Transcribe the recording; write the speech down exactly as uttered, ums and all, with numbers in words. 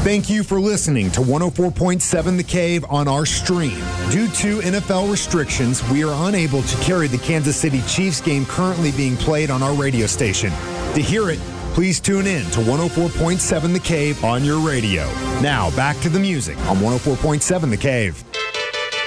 Thank you for listening to one oh four point seven The Cave on our stream. Due to N F L restrictions, we are unable to carry the Kansas City Chiefs game currently being played on our radio station. To hear it, please tune in to one oh four point seven The Cave on your radio. Now, back to the music on one oh four point seven The Cave.